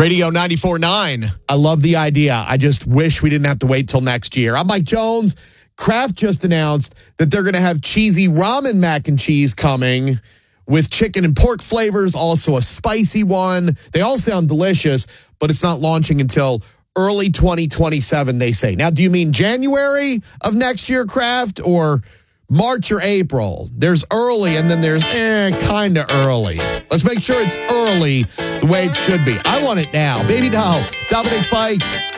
Radio 94.9. I love the idea. I just wish we didn't have to wait till next year. I'm Mike Jones. Kraft just announced that they're going to have cheesy ramen mac and cheese coming with chicken and pork flavors, also a spicy one. They all sound delicious, but it's not launching until early 2027, they say. Now, do you mean January of next year, Kraft, or March or April? There's early, and then there's kind of early. Let's make sure it's early the way it should be. I want it now. Baby doll, Dominic Fike.